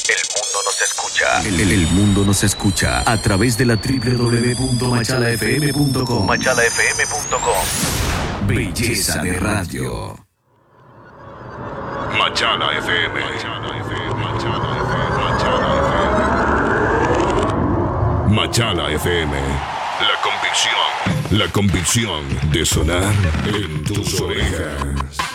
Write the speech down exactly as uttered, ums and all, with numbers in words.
El mundo nos escucha. El, el- el mundo nos escucha a través de la doble u doble u doble u punto machala f m punto com. machala f m punto com. Belleza de radio. Machala F M. Machala F M. Machala F M. Machala F M. La convicción. La convicción de sonar en tus orejas.